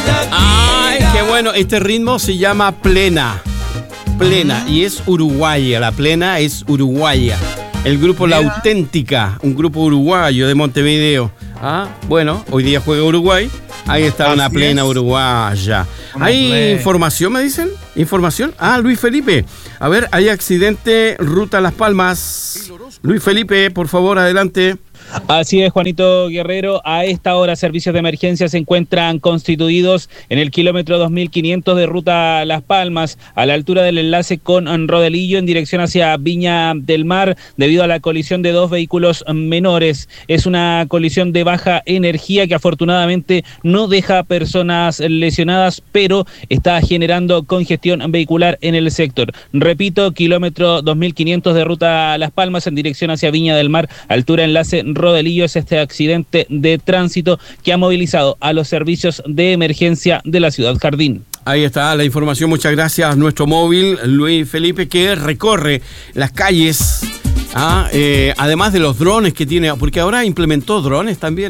Ay, qué bueno. Este ritmo se llama Plena. Plena. Y es uruguaya. La Plena es uruguaya. El grupo La Auténtica, un grupo uruguayo de Montevideo. Ah, bueno, hoy día juega Uruguay. Ahí está una Plena uruguaya. ¿Hay información, me dicen? ¿Información? Ah, Luis Felipe. A ver, hay accidente, ruta Las Palmas. Luis Felipe, por favor, adelante. Así es, Juanito Guerrero. A esta hora, servicios de emergencia se encuentran constituidos en el kilómetro 2500 de ruta Las Palmas, a la altura del enlace con Rodelillo, en dirección hacia Viña del Mar, debido a la colisión de dos vehículos menores. Es una colisión de baja energía que afortunadamente no deja personas lesionadas, pero está generando congestión vehicular en el sector. Repito, kilómetro 2500 de ruta Las Palmas, en dirección hacia Viña del Mar, altura enlace Rodelillo. Es este accidente de tránsito que ha movilizado a los servicios de emergencia de la Ciudad Jardín. Ahí está la información, muchas gracias. Nuestro móvil, Luis Felipe, que recorre las calles, además de los drones que tiene, porque ahora implementó drones también,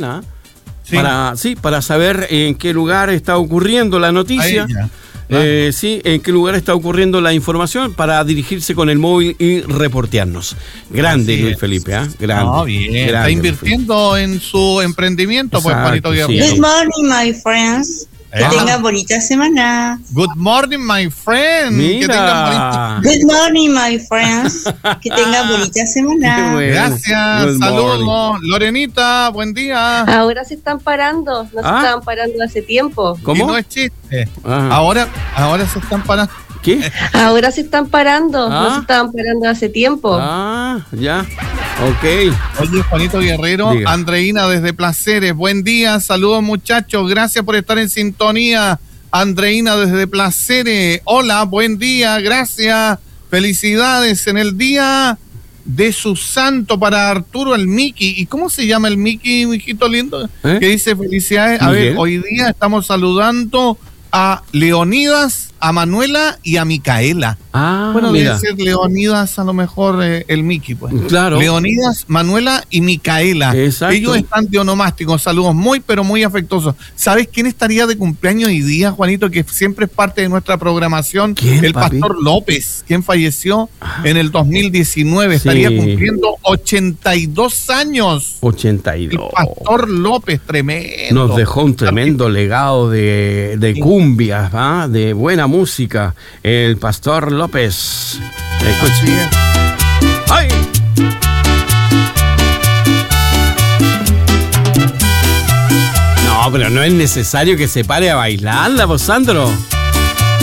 sí. Para saber en qué lugar está ocurriendo la noticia. Sí, en qué lugar está ocurriendo la información para dirigirse con el móvil y reportearnos. Grande Luis Felipe, grande. No, bien. Grande, está invirtiendo en su emprendimiento. Exacto, pues, Juanito Guerrero. Good morning, my friends. Que tengan bonita semana. Good morning, my friend. Mira. Good morning, my friends. Que tengan bonita semana. Bueno. Gracias. Saludos. Lorenita, buen día. Ahora se están parando. No se estaban parando hace tiempo. ¿Cómo? Y no es chiste. Ahora se están parando. ¿Qué? Ahora se están parando. No se estaban parando hace tiempo. Ya. Ok. Oye, Juanito Guerrero, diga. Andreina desde Placeres, buen día, saludos muchachos, gracias por estar en sintonía. Andreina desde Placeres, hola, buen día, gracias, felicidades en el día de su santo para Arturo el Miki. ¿Y cómo se llama el Miki, mijito lindo? Que dice felicidades. A ver, hoy día estamos saludando a Leonidas, a Manuela y a Micaela. Bueno, debe ser Leonidas a lo mejor el Miki, pues. Claro. Leonidas, Manuela y Micaela. Exacto. Ellos están de onomásticos. Saludos muy, pero muy afectuosos. ¿Sabes quién estaría de cumpleaños hoy día, Juanito? Que siempre es parte de nuestra programación. ¿Quién, el papi? Pastor López, quien falleció en el 2019. Sí. Estaría cumpliendo 82 años. 82. El Pastor López, tremendo. Nos dejó un tremendo legado de cumbias, de buena música. El Pastor López. Escuchen. ¡Ay! No, pero no es necesario que se pare a bailarla, vos, Sandro.